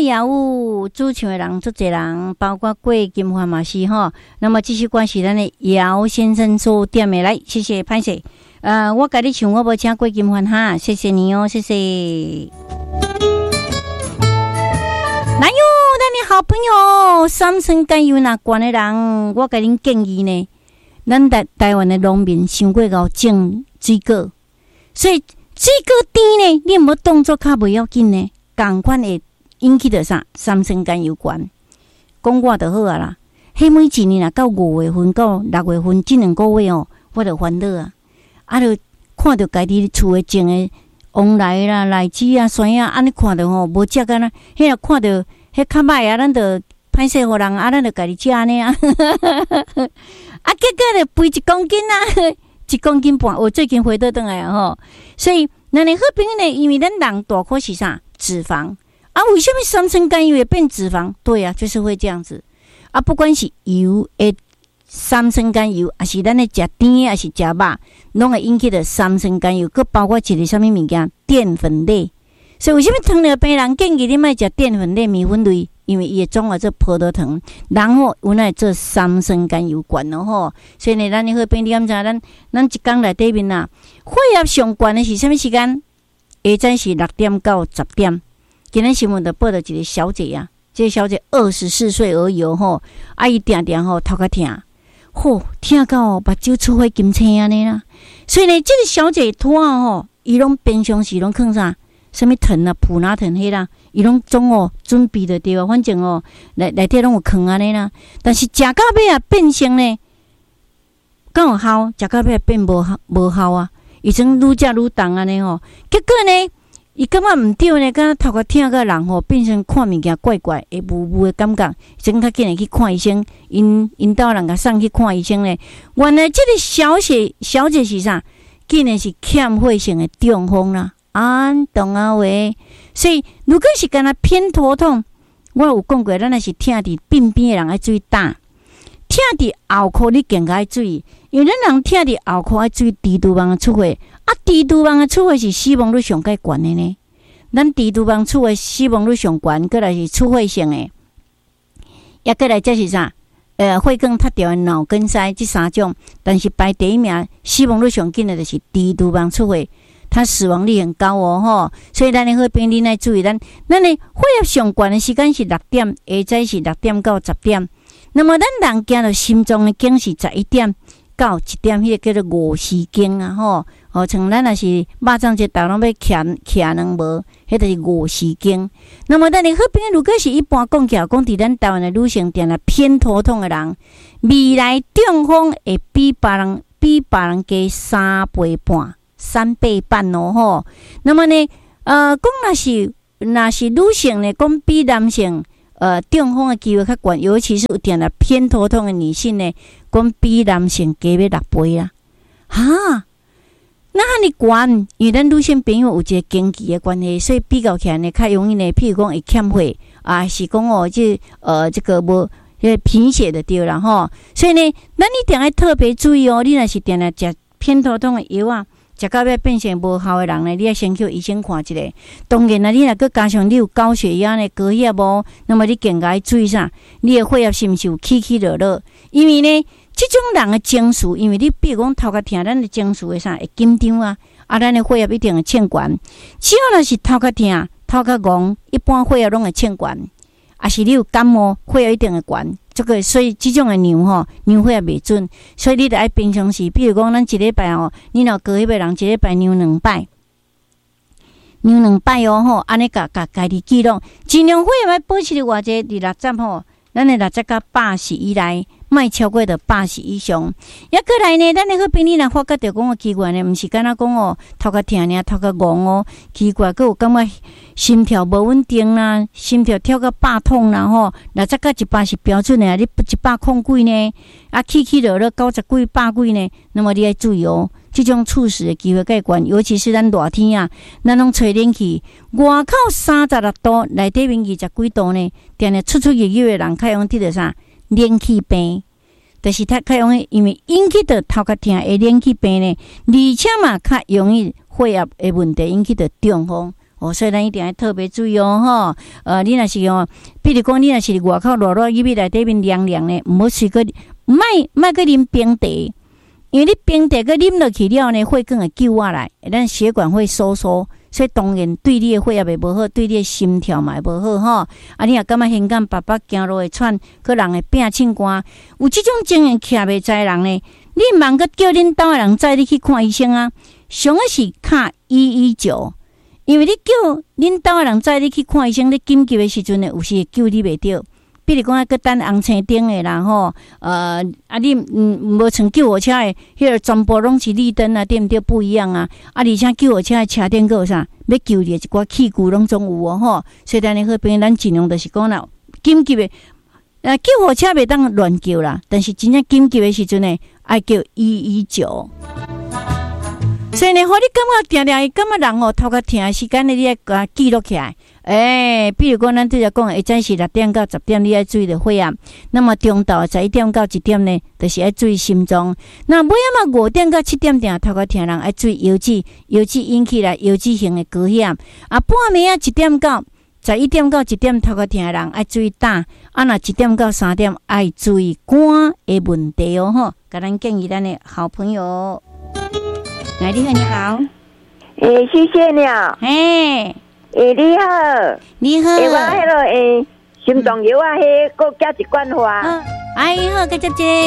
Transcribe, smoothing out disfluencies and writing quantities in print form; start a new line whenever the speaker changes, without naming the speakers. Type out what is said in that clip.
也有主唱的人足侪人，包括郭金环嘛是吼。那么这首歌是咱的姚先生所点的，来，谢谢潘姐。我甲你唱，我无请郭金环哈，谢谢你哦，谢谢。来哟，咱的好朋友三生甘油那关的人，我甲恁建议呢，咱台湾的农民伤过熬种水果，所以水果甜呢，你无动作较袂要紧呢，共款会引起着啥三生甘油关。讲我就好啊啦，迄每一年啊，到5月份到6月份这2个月哦，我就烦恼啊，就看着家己厝诶种诶黄梨啦、荔枝啊、酸啊，安尼看着吼无食干呐，迄若看着迄较歹啊，咱就歹势互人啊，咱就家己食安尼啊，结果就肥1公斤啊，1公斤半。我最近回倒转来啊吼，所以咱的好朋友呢，因为咱人大块是啥脂肪啊？为什么三生甘油会变脂肪？对啊，就是会这样子啊。不管是油诶三生甘油，还是咱的食甜的，还是食肉，拢会引起的三生甘油。佮包括一个什么物件？淀粉类。所以为什么糖尿病人建议你莫食淀粉类、米粉类？因为伊会总合做葡萄糖，然后有那做三生甘油罐咯吼。所以呢，咱的好朋友，你敢知？咱一工内底面啊，血压上悬的是什么时间？下早是6点到10点。今日新闻就报道一个小姐啊，这个小姐24岁而已吼，伊定定吼头壳痛。听到目睭出血金青安尼啦，所以呢，这个小姐拖吼，伊拢平常时拢囥啥？什么藤啊、普拿藤迄啦，伊拢总准备着对啊，反正内底拢有囥安尼啦。但是食到尾啊，变成呢，敢有效？食到尾变无效啊，伊种愈食愈重安尼吼。结果呢，伊感觉毋对呢，敢若头壳痛个人吼，变成看物件怪怪，会雾雾的感觉，真较紧去看医生。因兜人甲送去看医生呢。原来这个小姐是啥？竟然是欠血性的中风啦，懂啊喂。所以如果是敢若偏头痛，我有讲过，咱若是疼伫鬢边的人爱注意打，疼伫后裤你更加爱注意，因为咱人疼伫后裤爱注意低毒棒的出血。低毒棒的出血是死亡率上介悬的呢。咱低毒棒出血死亡率上悬，过来是出血性的，也过来这是啥？血管塌掉的脑梗塞这3种，但是排第一名死亡率上紧的就是低毒棒出血，它死亡率很高哦吼。所以咱的好朋友你来注意，咱的血压上悬的时间是6点，下早是6点到10点。那么咱人行到心脏的经是11点到1点，迄个叫做午时经啊吼。像咱若是肉粽节头拢要徛两无，迄就是午时经。那么咱的好朋友，如果是一般讲起来，讲伫咱台湾的女性定了偏头痛的人，未来中风会比别人加3倍半哦吼。那么呢，讲若是女性呢，讲比男性中风的机会较悬，尤其是有定了偏头痛的女性呢，讲比男性加要6倍啦，哈。那遐尼悬，因为咱女性朋友有一个经期的关系，所以比较起来呢，较容易呢，譬如讲会欠血啊，是讲这个无贫血的对啦吼。所以呢，咱一定要特别注意哦。你若是定来食偏头痛的药啊，食到尾变成无效的人呢，你要先去医生看一下。当然啦，你若佮加上你有高血压呢、高血压无，那么你更加要注意啥？你的血压是毋是有起落落？因为呢。这种人的情绪，因为你比如讲头壳痛，咱的情绪会啥会紧张啊，咱的血压一定会欠悬。只要若是头壳痛、头壳戆，一般血压拢会欠悬。是你有感冒，血压一定会悬。这个所以这种的量血压袂准，所以你得爱平常时，比如讲咱一礼拜你若高血压人一礼拜量2摆。量2摆安尼家己记录，尽量血压要保持伫偌济，伫60咱的60到80以内。莫超过着80以上，也过来呢。咱的好朋友若发觉着讲奇怪呢，毋是敢若讲头壳痛呢，头壳戆奇怪，佮有感觉心跳无稳定啦，心跳跳到100痛啦60到100是标准的，你100控几呢？起落落90几、100几呢？那么你要注意哦，这种猝死的机会介悬，尤其是咱热天啊，咱拢吹冷气，外口36度，内底面20几度呢，定出入的人较容易得着啥？冷气病，就是较容易，因为引起的头壳痛的冷气病呢，而且嘛较容易血压的问题引起的中风所以咱一定要特别注意哦，你若是比如讲你若是外口热热，入去内底面凉凉的，唔好随个，莫个啉冰茶，因为你冰茶个啉落去了呢，血管会救下来，咱血管会收缩。所以当然对你的血也袂无好，对你的心跳嘛会无好吼。你也感觉现感爸爸行路会喘，个人会变凊寒，有这种情形徛袂在人呢，你茫个叫恁兜的人载你去看医生啊，上个是卡119，因为你叫恁兜的人载你去看医生，你紧急的时阵呢，有时会救你袂着。比如讲，个等红青灯的啦吼，你无像救护车的，迄个全部拢是绿灯啊，对毋对？不一样啊！而且救护车的车顶个有啥？要救你一寡器具拢总有哦吼。所以咱的好朋友，咱尽量就是讲啦，紧急的，救护车袂当乱叫啦，但是真正紧急的时阵呢，爱叫119。所以呢，互你感觉感觉人头壳疼的时间呢，你爱甲记录起来。比如讲，咱对着讲，会早是6点到10点，你爱注意着血压。那么中昼11点到1点呢，就是爱注意心脏。那尾仔嘛5点到7点定头壳疼人爱注意腰子引起来腰子型的高血压。半暝1点到11点到1点头壳疼人爱注意胆。若1点到3点爱注意肝的问题哦吼。甲咱建议咱的好朋友。来，你好，你好。
谢谢你啊。你好。
你好。
我迄个心脏药啊，迄个加一罐花。
好，好，个姐姐。